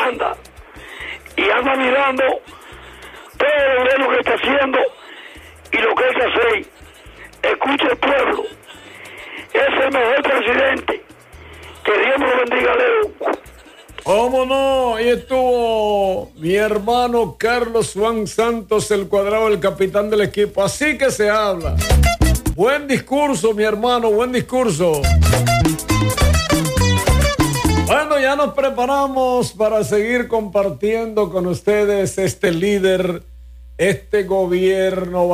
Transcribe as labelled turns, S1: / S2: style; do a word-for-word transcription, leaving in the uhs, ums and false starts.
S1: anda y anda mirando todo lo bueno que está haciendo y lo que hay que hacer. Escuche el pueblo, es el mejor presidente. Que Dios me lo bendiga, Leo.
S2: ¿Cómo no? Ahí estuvo mi hermano Carlos Juan Santos, el cuadrado, el capitán del equipo. Así que se habla. Buen discurso, mi hermano, buen discurso. Bueno, ya nos preparamos para seguir compartiendo con ustedes este líder, este gobierno.